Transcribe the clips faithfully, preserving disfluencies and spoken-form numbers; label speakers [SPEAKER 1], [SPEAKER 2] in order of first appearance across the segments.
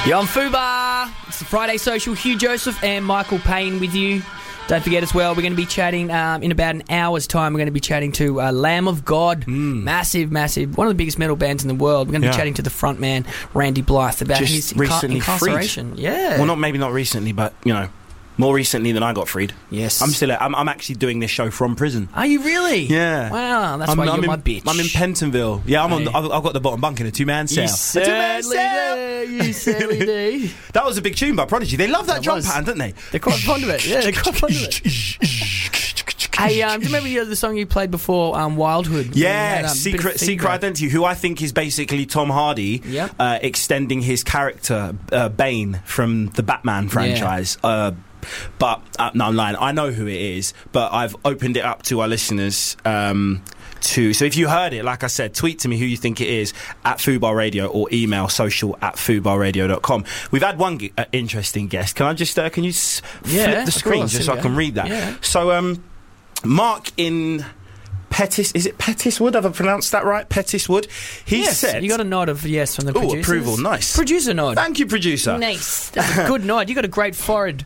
[SPEAKER 1] You're on Fubar. It's the Friday Social. Hugh Joseph and Michael Payne with you. Don't forget as well, we're going to be chatting um, in about an hour's time. We're going to be chatting to uh, Lamb of God.
[SPEAKER 2] Mm.
[SPEAKER 1] Massive, massive. One of the biggest metal bands in the world. We're going to
[SPEAKER 2] Yeah.
[SPEAKER 1] be chatting to the front man, Randy Blythe, about
[SPEAKER 2] Just
[SPEAKER 1] his inca-
[SPEAKER 2] recently
[SPEAKER 1] incarceration.
[SPEAKER 2] freed.
[SPEAKER 1] Yeah.
[SPEAKER 2] Well, not maybe not recently, but, you know, more recently than I got freed.
[SPEAKER 1] Yes.
[SPEAKER 2] I'm still. I'm, I'm actually doing this show from prison.
[SPEAKER 1] Are you really?
[SPEAKER 2] Yeah.
[SPEAKER 1] Wow, that's
[SPEAKER 2] I'm,
[SPEAKER 1] why
[SPEAKER 2] I'm
[SPEAKER 1] you're
[SPEAKER 2] in,
[SPEAKER 1] my bitch.
[SPEAKER 2] I'm in Pentonville. Yeah, I'm on.
[SPEAKER 1] Hey.
[SPEAKER 2] The, I've, I've got the bottom bunk in a two-man cell.
[SPEAKER 1] You
[SPEAKER 2] A two-man
[SPEAKER 1] certainly
[SPEAKER 2] cell.
[SPEAKER 1] do. You certainly do.
[SPEAKER 2] That was a big tune by Prodigy. They love that
[SPEAKER 1] It
[SPEAKER 2] drum
[SPEAKER 1] was.
[SPEAKER 2] pattern, don't they?
[SPEAKER 1] They're quite fond of it. Yeah, they're quite fond of it. Hey, um, do you remember you know, the song you played before, um, Wildhood?
[SPEAKER 2] Yeah,
[SPEAKER 1] Had, um, bit
[SPEAKER 2] Secret
[SPEAKER 1] of
[SPEAKER 2] Secret
[SPEAKER 1] feedback.
[SPEAKER 2] Identity, who I think is basically Tom Hardy
[SPEAKER 1] Yep.
[SPEAKER 2] uh, extending his character, uh, Bane, from the Batman franchise. Uh, but, uh, no, I'm lying. I know who it is, but I've opened it up to our listeners um, to... So if you heard it, like I said, tweet to me who you think it is at Fubar Radio or email social at fubar radio dot com. We've had one g- uh, interesting guest. Can I just... Uh, can you s-
[SPEAKER 1] Yeah,
[SPEAKER 2] flip the
[SPEAKER 1] of
[SPEAKER 2] screen
[SPEAKER 1] course,
[SPEAKER 2] just so
[SPEAKER 1] yeah.
[SPEAKER 2] I can read that?
[SPEAKER 1] Yeah.
[SPEAKER 2] So, um... Mark in Pettis, is it Pettiswood? Have I pronounced that right? Pettiswood. He
[SPEAKER 1] Yes,
[SPEAKER 2] said,
[SPEAKER 1] you got a nod of yes from the
[SPEAKER 2] "Oh,
[SPEAKER 1] producers.
[SPEAKER 2] approval, nice.
[SPEAKER 1] Producer nod.
[SPEAKER 2] Thank you, producer."
[SPEAKER 1] Nice. That's a good nod. You got a great forehead.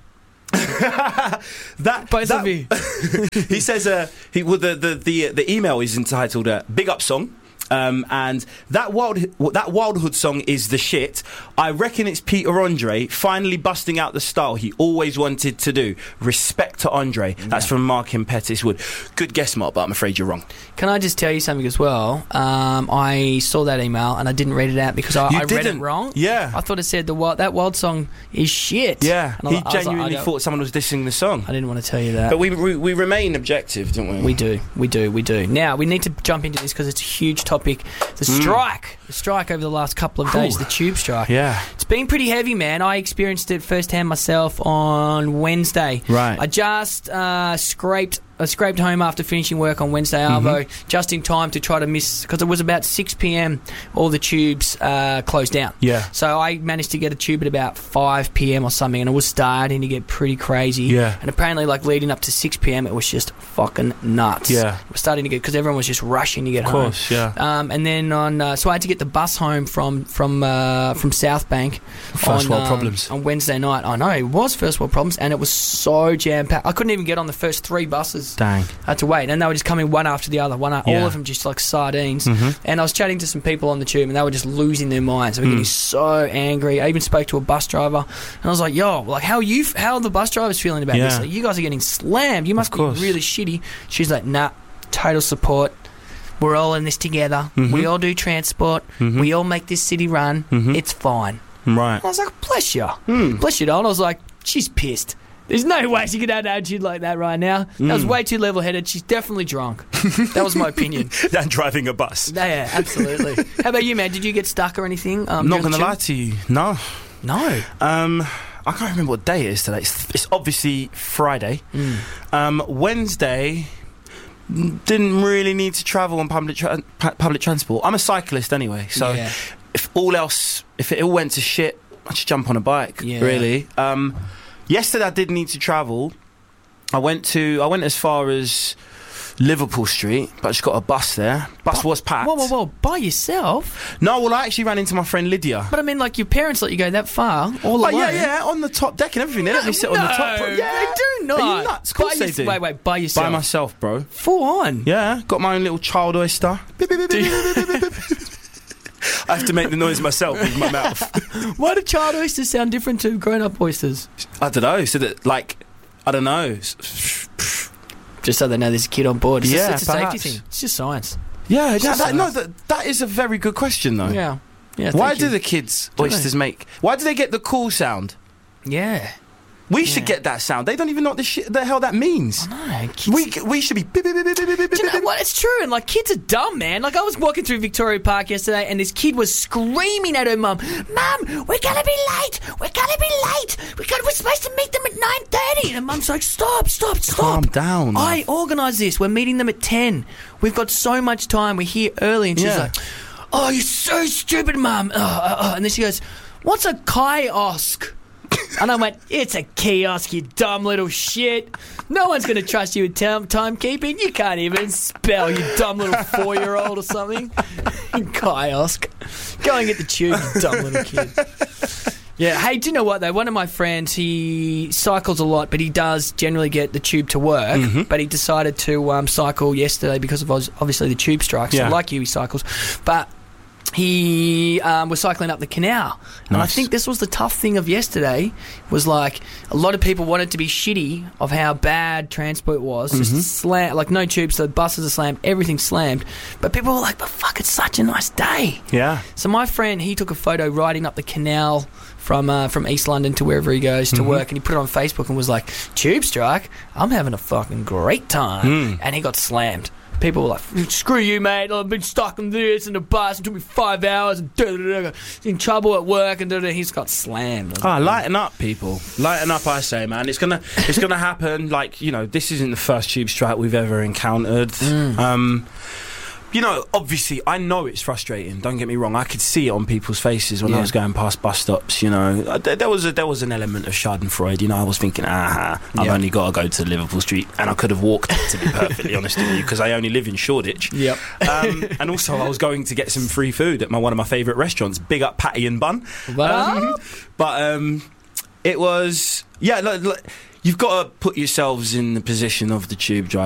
[SPEAKER 2] that
[SPEAKER 1] Both
[SPEAKER 2] that,
[SPEAKER 1] of you.
[SPEAKER 2] he says, uh, he well, the the the the email is entitled uh, "Big Up Song." Um, and that wild that Wildhood song is the shit. I reckon it's Peter Andre finally busting out the style he always wanted to do. Respect to Andre. That's
[SPEAKER 1] Yeah.
[SPEAKER 2] from Mark in Pettiswood. Good guess, Mark, but I'm afraid you're wrong.
[SPEAKER 1] Can I just tell you something as well? Um, I saw that email and I didn't read it out because I,
[SPEAKER 2] You
[SPEAKER 1] I read it
[SPEAKER 2] didn't?
[SPEAKER 1] wrong.
[SPEAKER 2] Yeah.
[SPEAKER 1] I thought it said the wild, that wild song is shit.
[SPEAKER 2] Yeah,
[SPEAKER 1] And I-
[SPEAKER 2] he
[SPEAKER 1] I was like, I
[SPEAKER 2] genuinely
[SPEAKER 1] don't-
[SPEAKER 2] thought someone was dissing the song.
[SPEAKER 1] I didn't want to tell you that.
[SPEAKER 2] But we, we we remain objective, don't we?
[SPEAKER 1] We do, we do, we do. Now, we need to jump into this because it's a huge topic. The strike. The strike over the last couple of days,
[SPEAKER 2] Whew.
[SPEAKER 1] the tube strike.
[SPEAKER 2] Yeah.
[SPEAKER 1] It's been pretty heavy, man. I experienced it firsthand myself on Wednesday.
[SPEAKER 2] Right.
[SPEAKER 1] I just uh, scraped I scraped home after finishing work on Wednesday, Arvo, just in time to try to miss, because it was about six p.m, all the tubes uh, closed down.
[SPEAKER 2] Yeah.
[SPEAKER 1] So I managed to get a tube at about five p.m. or something, and it was starting to get pretty crazy.
[SPEAKER 2] Yeah.
[SPEAKER 1] And apparently, like, leading up to six p.m, it was just fucking nuts.
[SPEAKER 2] Yeah.
[SPEAKER 1] It was starting to get, because everyone was just rushing to get
[SPEAKER 2] Of
[SPEAKER 1] home.
[SPEAKER 2] course, yeah.
[SPEAKER 1] Um, and then on, uh, so I had to get the bus home from from uh, from South Bank.
[SPEAKER 2] First
[SPEAKER 1] on,
[SPEAKER 2] world
[SPEAKER 1] um,
[SPEAKER 2] problems.
[SPEAKER 1] on Wednesday night. I know it was first world problems, and it was so jam packed. I couldn't even get on the first three buses.
[SPEAKER 2] Dang.
[SPEAKER 1] I had to wait, and they were just coming one after the other, one a- all
[SPEAKER 2] Yeah.
[SPEAKER 1] of them just like sardines.
[SPEAKER 2] Mhm.
[SPEAKER 1] And I was chatting to some people on the tube, and they were just losing their minds. They were getting so angry. I even spoke to a bus driver, and I was like, "Yo, like, how are you? F- how are the bus drivers feeling about
[SPEAKER 2] Yeah.
[SPEAKER 1] this? Like, you guys are getting slammed. You must
[SPEAKER 2] Of
[SPEAKER 1] be
[SPEAKER 2] course.
[SPEAKER 1] really shitty." She's like, "Nah, total support. We're all in this together.
[SPEAKER 2] Mhm.
[SPEAKER 1] We all do transport.
[SPEAKER 2] Mhm.
[SPEAKER 1] We all make this city run.
[SPEAKER 2] Mhm.
[SPEAKER 1] It's fine."
[SPEAKER 2] Right.
[SPEAKER 1] I was like, bless you.
[SPEAKER 2] Hmm.
[SPEAKER 1] Bless you, Don. I was like, she's pissed. There's no way she could have an attitude like that right now. That was
[SPEAKER 2] Mm.
[SPEAKER 1] way too level-headed. She's definitely drunk. That was my opinion.
[SPEAKER 2] Than driving a bus.
[SPEAKER 1] Yeah, yeah, absolutely. How about you, man? Did you get stuck or anything? Um,
[SPEAKER 2] I'm not
[SPEAKER 1] during
[SPEAKER 2] going
[SPEAKER 1] the
[SPEAKER 2] to lie
[SPEAKER 1] tube?
[SPEAKER 2] to you. No.
[SPEAKER 1] No.
[SPEAKER 2] Um, I can't remember what day it is today. It's, it's obviously Friday.
[SPEAKER 1] Mm.
[SPEAKER 2] Um, Wednesday, didn't really need to travel on public tra- pu- public transport. I'm a cyclist anyway, so
[SPEAKER 1] Yeah.
[SPEAKER 2] if all else, if it all went to shit, I'd just jump on a bike.
[SPEAKER 1] Yeah.
[SPEAKER 2] Really. Um, yesterday I did need to travel. I went to. I went as far as Liverpool Street, but I just got a bus there. Bus
[SPEAKER 1] Bu-
[SPEAKER 2] was packed.
[SPEAKER 1] Whoa, whoa, whoa. By yourself?
[SPEAKER 2] No, well, I actually ran into my friend Lydia.
[SPEAKER 1] But I mean, like, your parents let you go that far, all
[SPEAKER 2] Oh,
[SPEAKER 1] alone.
[SPEAKER 2] yeah, yeah, on the top deck and everything. They let me sit on the top.
[SPEAKER 1] No,
[SPEAKER 2] Yeah,
[SPEAKER 1] they do not.
[SPEAKER 2] Are you nuts? Of course
[SPEAKER 1] By
[SPEAKER 2] they
[SPEAKER 1] yours-
[SPEAKER 2] do.
[SPEAKER 1] Wait, wait, by yourself?
[SPEAKER 2] By myself, bro.
[SPEAKER 1] Full on?
[SPEAKER 2] Yeah, got my own little child oyster. I have to make the noise myself with my mouth.
[SPEAKER 1] Why do child oysters sound different to grown-up oysters?
[SPEAKER 2] I don't know. So that, like, I don't know.
[SPEAKER 1] Just so they know there's a kid on board. It's
[SPEAKER 2] Yeah,
[SPEAKER 1] just, it's a
[SPEAKER 2] perhaps.
[SPEAKER 1] safety thing. It's just science.
[SPEAKER 2] Yeah,
[SPEAKER 1] It's
[SPEAKER 2] that,
[SPEAKER 1] just
[SPEAKER 2] that, no,
[SPEAKER 1] science.
[SPEAKER 2] that, that is a very good question, though.
[SPEAKER 1] Yeah. Yeah.
[SPEAKER 2] Why
[SPEAKER 1] thank
[SPEAKER 2] do
[SPEAKER 1] you.
[SPEAKER 2] the kids
[SPEAKER 1] Don't know.
[SPEAKER 2] oysters make? Why do they get the cool sound?
[SPEAKER 1] Yeah.
[SPEAKER 2] We should
[SPEAKER 1] Yeah.
[SPEAKER 2] get that sound. They don't even know what the, shit, the hell that means.
[SPEAKER 1] No, kids.
[SPEAKER 2] We we should be.
[SPEAKER 1] Do you know what? It's true, and like kids are dumb, man. Like I was walking through Victoria Park yesterday, and this kid was screaming at her mum, "Mum, we're gonna be late. We're gonna be late. We got. We're supposed to meet them at nine thirty." And her mum's like, "Stop, stop, stop.
[SPEAKER 2] Calm down.
[SPEAKER 1] I organised this. We're meeting them at ten. We've got so much time. We're here early." And she's
[SPEAKER 2] Yeah.
[SPEAKER 1] like, "Oh, you're so stupid, mum." Uh, uh, uh. And then she goes, "What's a kiosk?" And I went, "It's a kiosk, you dumb little shit. No one's going to trust you with time timekeeping. You can't even spell, you dumb little four-year-old or something." Kiosk. Go and get the tube, you dumb little kid. Yeah. Hey, do you know what though? One of my friends, he cycles a lot, but he does generally get the tube to work.
[SPEAKER 2] Mm-hmm.
[SPEAKER 1] But he decided to um, cycle yesterday because of obviously the tube strike. So
[SPEAKER 2] Yeah.
[SPEAKER 1] like you, he cycles, but. He um, was cycling up the canal, and
[SPEAKER 2] Nice.
[SPEAKER 1] I think this was the tough thing of yesterday. Was like a lot of people wanted to be shitty of how bad transport was,
[SPEAKER 2] Mm-hmm.
[SPEAKER 1] just slam, like no tubes, the buses are slammed, everything's slammed. But people were like, "But fuck, it's such a nice day."
[SPEAKER 2] Yeah.
[SPEAKER 1] So my friend, he took a photo riding up the canal from uh, from East London to wherever he goes to
[SPEAKER 2] Mm-hmm.
[SPEAKER 1] work, and he put it on Facebook and was like, "Tube strike, I'm having a fucking great time,"
[SPEAKER 2] Mm.
[SPEAKER 1] and he got slammed. People were like, "Screw you, mate! I've been stuck in this in the bus. It took me five hours and da, da, da, da, in trouble at work." And da, da, he's got slammed.
[SPEAKER 2] Ah, lighten up, people. Lighten up, I say, man. It's gonna, it's gonna happen. Like, you know, this isn't the first tube strike we've ever encountered.
[SPEAKER 1] Mm.
[SPEAKER 2] Um, you know, obviously, I know it's frustrating. Don't get me wrong. I could see it on people's faces when
[SPEAKER 1] Yeah.
[SPEAKER 2] I was going past bus stops. You know, Uh, there, there was a, there was an element of Schadenfreude. You know, I was thinking, ah, I've
[SPEAKER 1] Yeah.
[SPEAKER 2] only got to go to Liverpool Street, and I could have walked. To be perfectly honest with you, because I only live in Shoreditch.
[SPEAKER 1] Yep.
[SPEAKER 2] Um, and also, I was going to get some free food at my one of my favourite restaurants. Big up Patty and Bun.
[SPEAKER 1] What
[SPEAKER 2] Um,
[SPEAKER 1] up?
[SPEAKER 2] but um, it was, yeah, look, look, you've got to put yourselves in the position of the tube driver.